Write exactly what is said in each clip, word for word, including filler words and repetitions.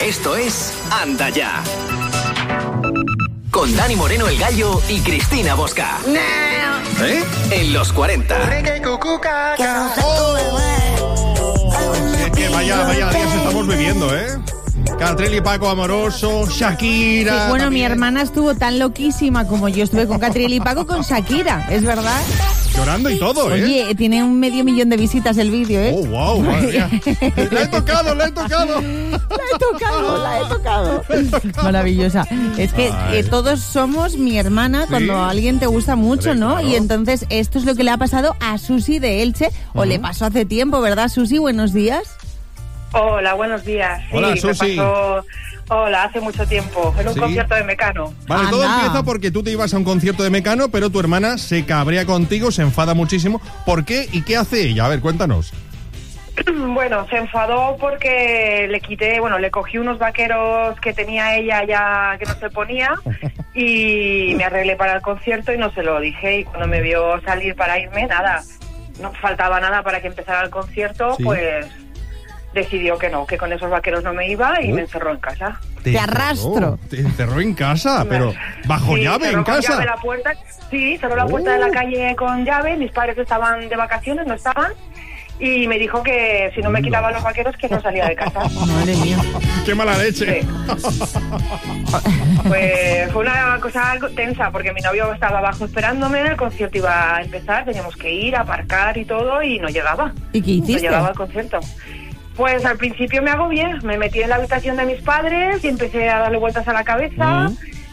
Esto es Anda Ya. Con Dani Moreno el Gallo y Cristina Bosca. ¿Eh? En los cuarenta. Oh. Es que vaya, vaya días estamos viviendo, ¿eh? Catriel y Paco amoroso, Shakira. Sí, bueno, también. mi hermana estuvo tan loquísima como yo estuve con Catriel y Paco con Shakira, ¿es verdad? Llorando y todo, ¿eh? Oye, tiene un medio millón de visitas el vídeo, ¿eh? Oh, wow, madre mía. La he tocado, la he tocado. La he tocado, la he tocado. Maravillosa. Es que eh, todos somos mi hermana ¿Sí? cuando a alguien te gusta mucho, Hombre, ¿no? claro. Y entonces esto es lo que le ha pasado a Susi de Elche, o Ujú. le pasó hace tiempo, ¿verdad, Susi? Buenos días. Hola, buenos días. Sí, Hola, me Susi. pasó, hola, hace mucho tiempo, en un ¿Sí? concierto de Mecano. Vale, todo Anda. empieza porque tú te ibas a un concierto de Mecano, pero tu hermana se cabrea contigo, se enfada muchísimo. ¿Por qué y qué hace ella? A ver, cuéntanos. Bueno, se enfadó porque le quité, bueno, le cogí unos vaqueros que tenía ella ya que no se ponía y me arreglé para el concierto y no se lo dije. Y cuando me vio salir para irme, nada, no faltaba nada para que empezara el concierto, Sí. pues decidió que no, que con esos vaqueros no me iba y Uh. me encerró en casa. Te arrastro. Te encerró en casa, pero bajo Sí, llave cerró en con casa. llave la puerta, sí, cerró la puerta de la Oh. calle con llave, mis padres estaban de vacaciones, no estaban, y me dijo que si no me quitaba los vaqueros que no salía de casa. Madre mía. Qué mala leche. Sí. Pues fue una cosa algo tensa, porque mi novio estaba abajo esperándome, el concierto iba a empezar, teníamos que ir, aparcar y todo, y no llegaba. ¿Y qué No hiciste? llegaba al concierto. Pues al principio me agobié, me metí en la habitación de mis padres y empecé a darle vueltas a la cabeza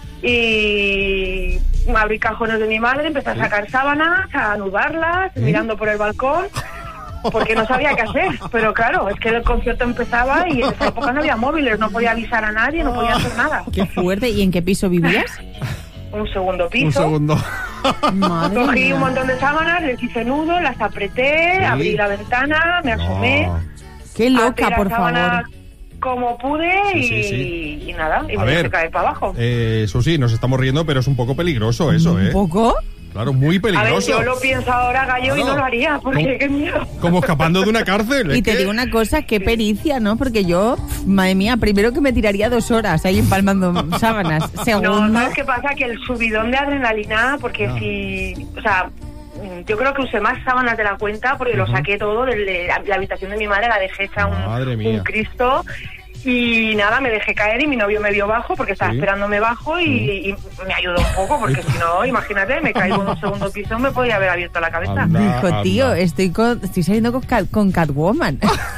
y abrí cajones de mi madre, empecé a sacar sábanas, a anudarlas, mirando por el balcón, porque no sabía qué hacer. Pero claro, es que el concierto empezaba y en esa época no había móviles, no podía avisar a nadie, no podía hacer nada. Qué fuerte. ¿Y en qué piso vivías? Un segundo piso. Un segundo. Madre Cogí mía. un montón de sábanas, les hice nudo, las apreté, Sí. abrí la ventana, me asomé. No. Qué até loca, la por sábana favor. como pude Sí, y, sí, sí. y nada, y A me dejé ver, caer para abajo. eh, Susi, nos estamos riendo, pero es un poco peligroso eso, ¿eh? ¿Un poco? Claro, muy A ver, peligroso. yo lo pienso ahora, Gallo, y Claro. no lo haría, porque ¿Cómo? qué miedo. Como escapando de una cárcel. Y es te que- digo una cosa, qué pericia, ¿no? Porque yo, pf, madre mía, primero que me tiraría dos horas ahí empalmando sábanas. Segundo, No, ¿sabes qué pasa? Que el subidón de adrenalina, porque Ah. si, o sea, yo creo que usé más sábanas de la cuenta porque lo saqué todo de la, la habitación de mi madre, la dejé hecha un, Madre mía. un Cristo. Y nada, me dejé caer y mi novio me vio bajo porque estaba Sí. esperándome bajo y, y me ayudó un poco porque si no, imagínate, me caigo en un segundo piso, me podía haber abierto la cabeza. Anda. dijo, tío, anda. estoy, con, estoy saliendo con, Cat- con Catwoman.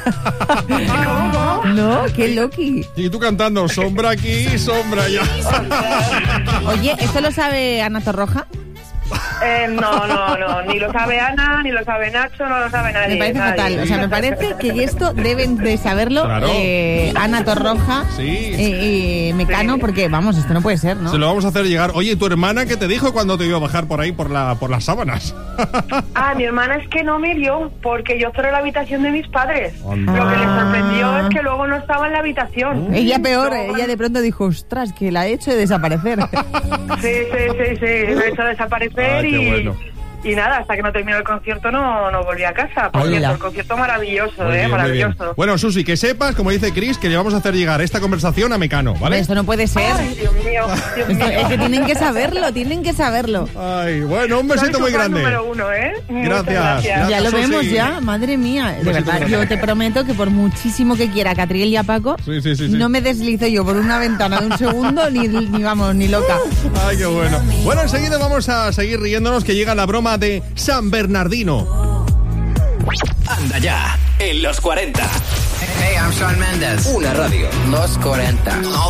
¿Cómo? No, qué loqui. Y tú cantando, sombra aquí, sombra allá. Oye, ¿esto lo sabe Ana Torroja? Eh, no, no, no, ni lo sabe Ana, ni lo sabe Nacho, no lo sabe nadie. Me parece nadie. fatal. O sea, me parece que esto deben de saberlo Claro. eh, Ana Torroja Sí. y Mecano, Sí. porque, vamos, esto no puede ser, ¿no? Se lo vamos a hacer llegar. Oye, ¿tu hermana qué te dijo cuando te iba a bajar por ahí, por la por las sábanas? Ah, mi hermana es que no me vio porque yo cerré la habitación de mis padres. Anda. Lo que le Ah. sorprendió es que luego no estaba en la habitación. Ella peor, Luego- ella de pronto dijo, ostras, que la he hecho de desaparecer. Sí, sí, sí, sí, lo he hecho desaparecer Ay, qué y, bueno. y nada, hasta que no terminó el concierto no, no volví a casa. Por Hola. cierto, el concierto maravilloso, Muy eh, bien, muy bien. maravilloso. Bueno, Susi, que sepas, como dice Chris, que le vamos a hacer llegar esta conversación a Mecano, ¿vale? Esto no puede ser. Ay, Dios mío, Dios Esto- mío. es que tienen que saberlo, tienen que saberlo. Ay, bueno, un Soy besito su muy fan grande. número uno, ¿eh? Muchas Gracias. gracias. Ya lo Susi. vemos ya, madre mía. De besito verdad, muy yo grande. te prometo que por muchísimo que quiera Catriel y a Paco, Sí, sí, sí, sí. no me deslizo yo por una ventana de un segundo ni, ni vamos, ni loca. Ay, qué bueno. Bueno, enseguida vamos a seguir riéndonos que llega la broma de San Bernardino. Anda Ya. En los cuarenta. Hey, I'm Shawn Mendes. Una radio. Los cuarenta.